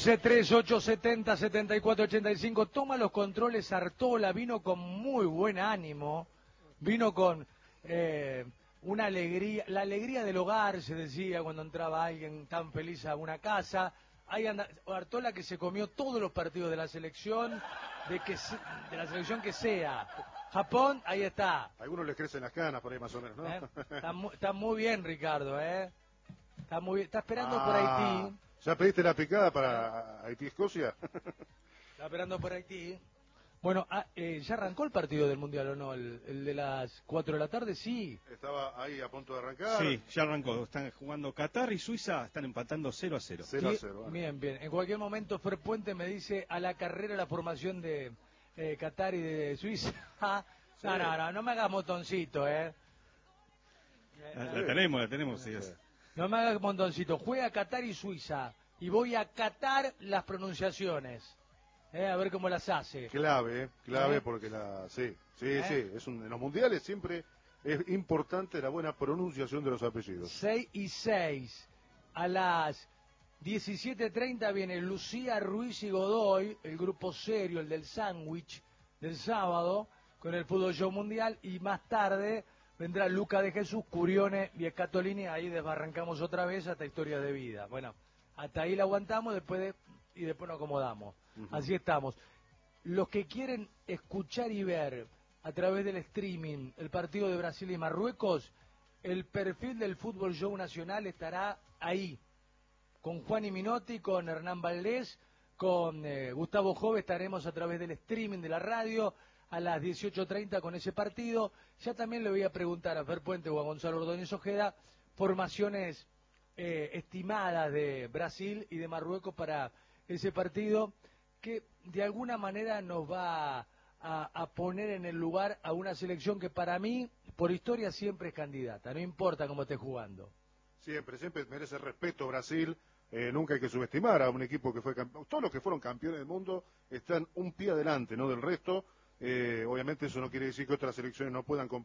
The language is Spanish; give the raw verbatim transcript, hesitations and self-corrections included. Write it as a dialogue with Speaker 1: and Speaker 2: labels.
Speaker 1: once treinta y ocho setenta setenta y cuatro ochenta y cinco, toma los controles Artola, vino con muy buen ánimo, vino con eh, una alegría, la alegría del hogar, se decía cuando entraba alguien tan feliz a una casa. Ahí anda Artola, que se comió todos los partidos de la selección, de que se, de la selección que sea. Japón, ahí está.
Speaker 2: A algunos les crecen las canas por ahí más o menos, ¿no?
Speaker 1: ¿Eh? Está, mu está muy bien, Ricardo, ¿eh? Está muy bien. Está esperando
Speaker 2: ah,
Speaker 1: por Haití.
Speaker 2: ¿Ya pediste la picada para Haití-Escocia?
Speaker 1: Está esperando por Haití. Bueno, ah, eh, ¿ya arrancó el partido del Mundial o no? El, el de las cuatro de la tarde, sí.
Speaker 2: Estaba ahí a punto de arrancar.
Speaker 3: Sí, ya arrancó. Están jugando Qatar y Suiza, están empatando cero a cero.
Speaker 2: cero a cero. Bueno.
Speaker 1: Bien, bien. En cualquier momento, Fer Puente me dice a la carrera la formación de eh, Qatar y de Suiza.
Speaker 2: Sí.
Speaker 1: No, no, no, no me hagas montoncito, ¿eh?
Speaker 3: La, la tenemos, la tenemos, sí. Es.
Speaker 1: No me hagas montoncito. Juega Qatar y Suiza. Y voy a catar las pronunciaciones. Eh, a ver cómo las hace.
Speaker 2: Clave, clave,
Speaker 1: ¿Eh?
Speaker 2: porque la... Sí, sí,
Speaker 1: ¿Eh?
Speaker 2: sí. Es un, en los mundiales siempre es importante la buena pronunciación de los apellidos.
Speaker 1: seis y seis. A las diecisiete treinta viene Lucía, Ruiz y Godoy, el grupo serio, el del sándwich del sábado, con el Fútbol Show Mundial. Y más tarde vendrá Luca de Jesús, Curione y Escatolini. Ahí desbarrancamos otra vez hasta Historia de Vida. Bueno, hasta ahí la aguantamos después de, y después nos acomodamos. Uh-huh. Así estamos. Los que quieren escuchar y ver a través del streaming el partido de Brasil y Marruecos, el perfil del Fútbol Show Nacional estará ahí, con Juan y Minotti, con Hernán Valdés, con eh, Gustavo Jove. Estaremos a través del streaming de la radio a las dieciocho treinta con ese partido. Ya también le voy a preguntar a Fer Puente o a Gonzalo Ordóñez Ojeda formaciones eh, estimadas de Brasil y de Marruecos para ese partido, que de alguna manera nos va a, a poner en el lugar a una selección que para mí, por historia, siempre es candidata, no importa cómo esté jugando.
Speaker 2: Siempre, siempre merece respeto Brasil, eh, nunca hay que subestimar a un equipo que fue campeón. Todos los que fueron campeones del mundo están un pie adelante, ¿no?, del resto. Eh, obviamente eso no quiere decir que otras selecciones no puedan competir.